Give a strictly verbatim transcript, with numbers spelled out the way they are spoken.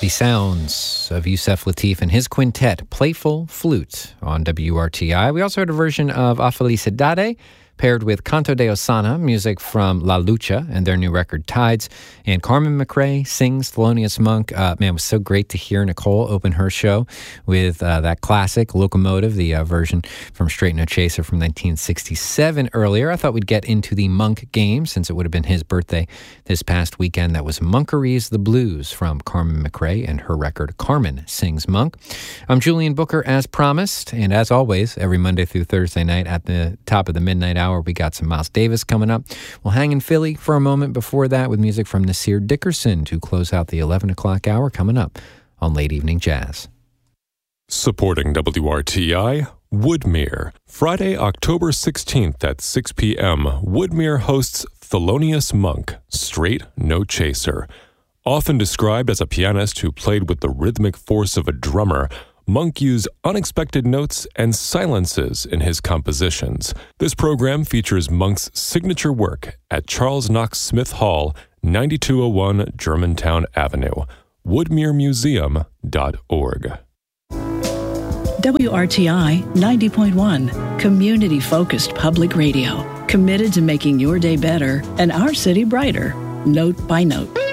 The sounds of Yusef Lateef and his quintet, Playful Flute, on W R T I. We also heard a version of A Felicidade, paired with Canto de Osana, music from La Lucha and their new record, Tides. And Carmen McRae sings Thelonious Monk. Uh, man, it was so great to hear Nicole open her show with uh, that classic, Locomotive, the uh, version from Straight No Chaser from nineteen sixty-seven earlier. I thought we'd get into the Monk game, since it would have been his birthday this past weekend. That was Monkeries the Blues from Carmen McRae and her record, Carmen Sings Monk. I'm Julian Booker, as promised, and as always, every Monday through Thursday night at the top of the midnight hour, we got some Miles Davis coming up. We'll hang in Philly for a moment before that with music from Nasir Dickerson to close out the eleven o'clock hour coming up on Late Evening Jazz. Supporting W R T I, Woodmere. Friday, October sixteenth at six p.m., Woodmere hosts Thelonious Monk, Straight No Chaser. Often described as a pianist who played with the rhythmic force of a drummer, Monk used unexpected notes and silences in his compositions. This program features Monk's signature work at Charles Knox Smith Hall, ninety-two oh one Germantown Avenue. woodmere museum dot org. W R T I ninety point one, community-focused public radio, committed to making your day better and our city brighter, note by note.